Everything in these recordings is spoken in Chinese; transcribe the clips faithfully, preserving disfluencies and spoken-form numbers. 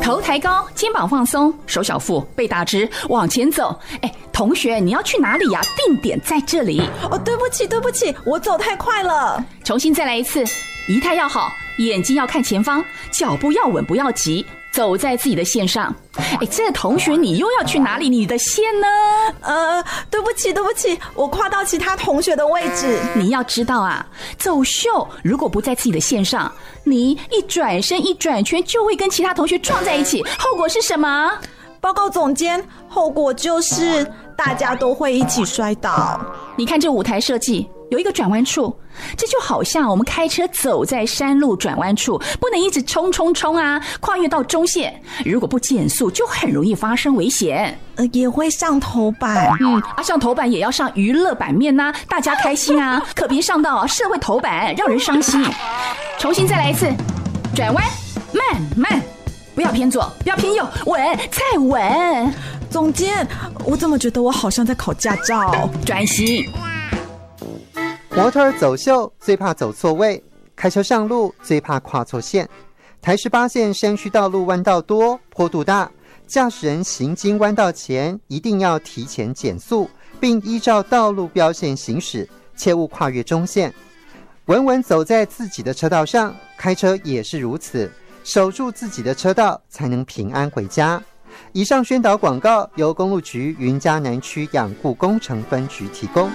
头抬高，肩膀放松，手小腹，背打直，往前走。哎，同学，你要去哪里呀？定点在这里。 哦，对不起，对不起，我走太快了。 重新再来一次，仪态要好，眼睛要看前方，脚步要稳，不要急，走在自己的线上。哎，这同学，你又要去哪里？你的线呢？ 呃，对不起，对不起，我跨到其他同学的位置。 你要知道啊，走秀如果不在自己的线上，你一转身一转圈就会跟其他同学撞在一起，后果是什么？ 报告总监，后果就是大家都会一起摔倒。 你看这舞台设计有一个转弯处，这就好像我们开车走在山路转弯处，不能一直冲冲冲啊，跨越到中线，如果不减速就很容易发生危险。 呃，也会上头版。 嗯，啊，上头版也要上娱乐版面啊，大家开心啊，可别上到社会头版，让人伤心。重新再来一次，转弯，慢慢，不要偏左，不要偏右，稳，再稳。 总监，我怎么觉得我好像在考驾照？ 专心。 模特儿走秀最怕走错位，开车上路最怕跨错线。台十八线山区道路弯道多，坡度大，驾驶人行经弯道前一定要提前减速，并依照道路标线行驶，切勿跨越中线。稳稳走在自己的车道上，开车也是如此，守住自己的车道，才能平安回家。以上宣导广告由公路局云嘉南区养护工程分局提供。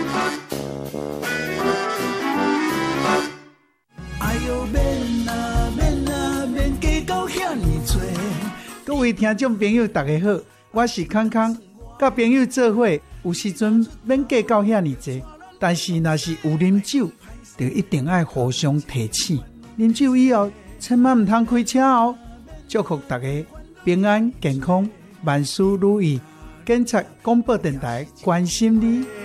各位听众朋友大家好，我是康康，甲朋友做伙有时阵免计较遐尼济，但是若是有啉酒就一定要互相提醒，啉酒以后千万唔通开车哦。祝福大家平安健康，万事如意。警察广播电台关心你。